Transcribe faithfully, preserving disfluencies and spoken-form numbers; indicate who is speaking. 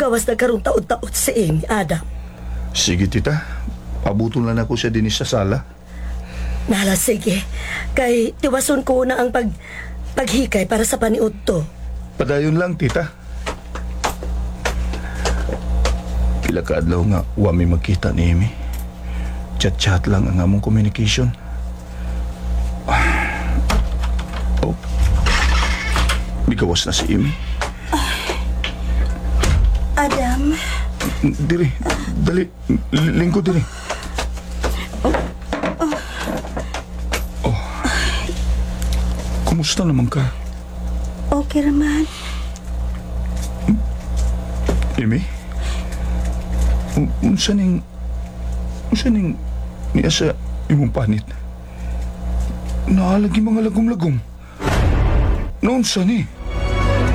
Speaker 1: gawas na karong taod-taod si Amy, Adam.
Speaker 2: Sige, tita. Pabutol na ako siya din sa sala.
Speaker 1: Nala, sige. Kay tiwason ko na ang pag paghikay para sa paniud to.
Speaker 2: Padayon lang, tita. Pila ka adlaw nga wami magkita ni Amy. Chat-chat lang ang among communication. Oh. Bigawas na si Amy.
Speaker 3: Adam,
Speaker 2: Diri, dali, L- lingkod diri. Oh. Kumusta naman ka,
Speaker 3: okay raman.
Speaker 2: Amy? Un- Unsa ning Unsa ning niya sa imong panit? Naalagi mga lagom-lagom. Naunsa ni?